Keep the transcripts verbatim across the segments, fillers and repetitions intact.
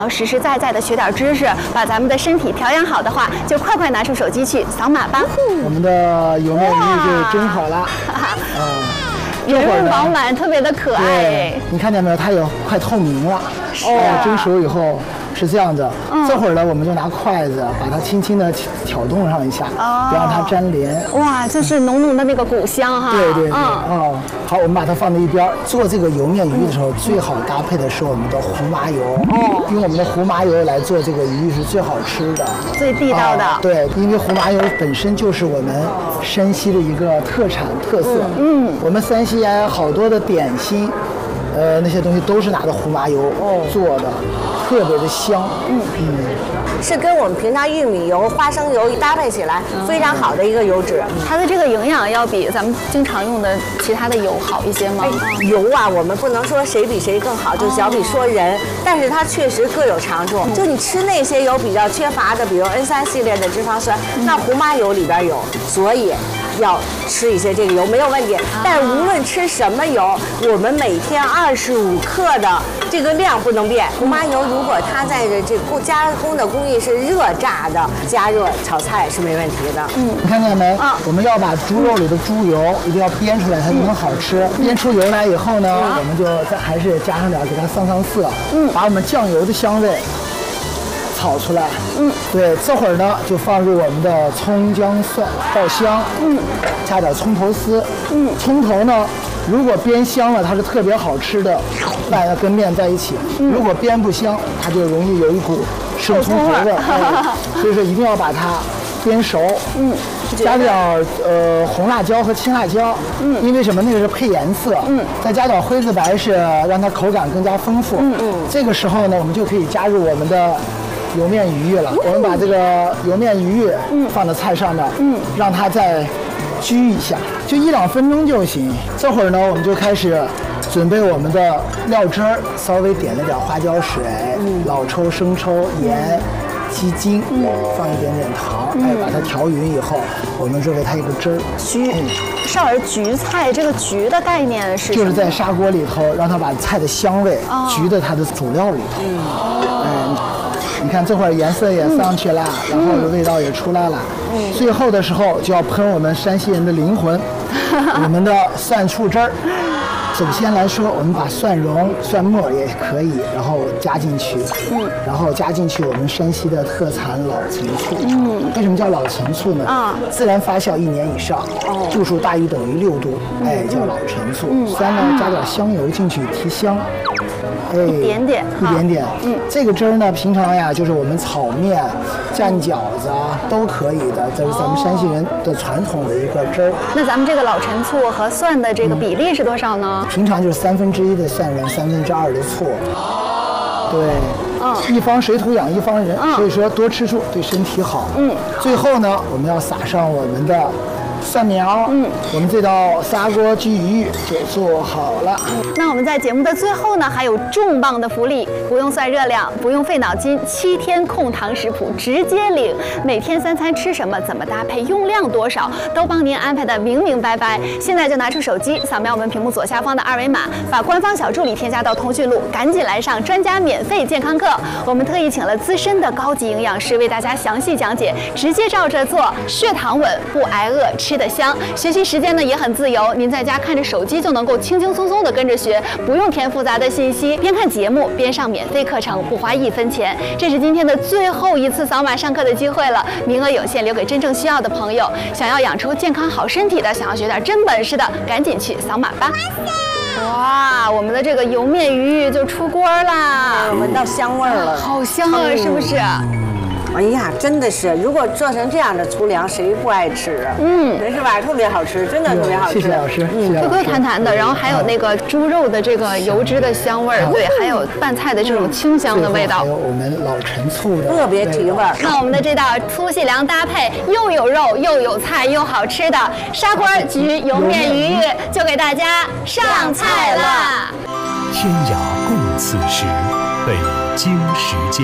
要实实在在的学点知识，把咱们的身体调养好的话，就快快拿出手机去扫码吧。 我们的油面鱼就蒸好了，啊、 圆润饱满，特别的可爱。 你看见没有？它有快透明了。哦，蒸熟以后是这样子。嗯、这会儿呢，我们就拿筷子把它轻轻的挑动上一下，哦、别让它粘连。 哇，就是浓浓的那个骨香哈。 对对对。嗯、哦，好，我们把它放在一边。做这个油面鱼的时候，最好搭配的是我们的胡麻油。哦。用我们的胡麻油来做这个鱼是最好吃的， 最地道的。 啊、对，因为胡麻油本身就是我们山西的一个特产特色。嗯。嗯我们山西啊，好多的点心。呃，那些东西都是拿的胡麻油做的，哦、特别的香。嗯嗯， 是跟我们平常玉米油、花生油搭配起来非常好的一个油脂。 它的这个营养要比咱们经常用的其他的油好一些吗？ 哎、油啊，我们不能说谁比谁更好，就小比说人，哦、但是它确实各有长处。嗯、就你吃那些油比较缺乏的，比如 N 三 系列的脂肪酸，嗯、那胡麻油里边有，所以要吃一些这个油没有问题。啊、但无论吃什么油，我们每天二十五克的这个量不能变。胡麻油如果它在这这加工的工艺是热炸的，加热炒菜是没问题的。 嗯，你看见没？啊，我们要把猪肉里的猪油一定要煸出来，它才能好吃。煸出油来以后呢，嗯、我们就再还是加上点，给它上上色，嗯，把我们酱油的香味炒出来。嗯，对，这会儿呢就放入我们的葱姜蒜爆香，嗯，加点葱头丝，嗯，葱头呢。如果煸香了，它是特别好吃的，饭要跟面在一起。嗯、如果煸不香，它就容易有一股生葱头味。哎、所以说一定要把它煸熟。嗯，加点呃红辣椒和青辣椒。嗯，因为什么？那个是配颜色。嗯，再加点灰子白是让它口感更加丰富。嗯嗯，这个时候呢，我们就可以加入我们的油面鱼了。嗯、我们把这个油面鱼放到菜上面，嗯，让它在。焗一下，就一两分钟就行。这会儿呢，我们就开始准备我们的料汁儿，稍微点了点花椒水、嗯、老抽、生抽、盐、鸡精，嗯、放一点点糖，嗯、哎，把它调匀以后，我们就给它一个汁儿。 焗，嗯、少儿焗菜，这个焗的概念是？ 就是在砂锅里头，让它把菜的香味焗在它的主料里头。嗯，嗯你看这会儿颜色也上去了，嗯、然后味道也出来了。嗯，最后的时候就要喷我们山西人的灵魂，我们的蒜醋汁儿。首先来说，我们把蒜蓉、蒜末也可以，然后加进去。嗯，然后加进去我们山西的特产老陈醋。嗯，为什么叫老陈醋呢？啊，自然发酵一年以上，哦，度数大于等于六度，哎，叫老陈醋。嗯，酸呢加点香油进去提香。 哎，一点点， 一点点。嗯，这个汁儿呢，平常呀，就是我们炒面、蘸饺子啊，都可以的。这是咱们山西人的传统的一个汁儿。 那咱们这个老陈醋和蒜的这个比例是多少呢？ 平常就是三分之一的蒜蓉，三分之二的醋。对，嗯，一方水土养一方人，嗯、所以说多吃醋对身体好。嗯，最后呢，我们要撒上我们的蒜苗，嗯，我们这道砂锅焗鱼就做好了。 那我们在节目的最后呢，还有重磅的福利，不用算热量，不用费脑筋，七天控糖食谱直接领，每天三餐吃什么，怎么搭配，用量多少，都帮您安排的明明白白。现在就拿出手机，扫描我们屏幕左下方的二维码，把官方小助理添加到通讯录，赶紧来上专家免费健康课。我们特意请了资深的高级营养师为大家详细讲解，直接照着做，血糖稳，不挨饿，吃得香。学习时间呢也很自由，您在家看着手机就能够轻轻松松的跟着学，不用填复杂的信息，边看节目边上免费课程，不花一分钱。这是今天的最后一次扫码上课的机会了，名额有限，留给真正需要的朋友。想要养出健康好身体的，想要学点真本事的，赶紧去扫码吧。哇，我们的这个油面鱼就出锅啦， 闻到香味儿了， 好香啊，是不是？ 哎呀，真的是，如果做成这样的粗粮，谁不爱吃啊？嗯，是吧？特别好吃，真的特别好吃。 谢谢老师， 嗯，Q Q 弹弹的，然后还有那个猪肉的这个油脂的香味儿，对，还有拌菜的这种清香的味道， 还有我们老陈醋的特别提味儿。 那我们的这道粗细粮搭配，又有肉又有菜又好吃的砂锅焗油面鱼就给大家上菜了。 天涯共此时，北京时间。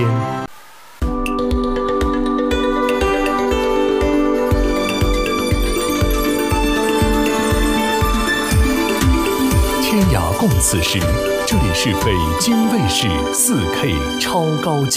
天涯共共此时，这里是北京卫视四 K 超高清。